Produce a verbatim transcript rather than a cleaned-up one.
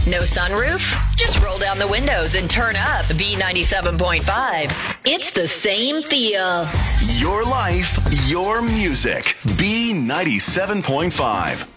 No sunroof? Just roll down the windows and turn up B ninety-seven point five. It's the same feel. Your life, your music. B ninety-seven point five.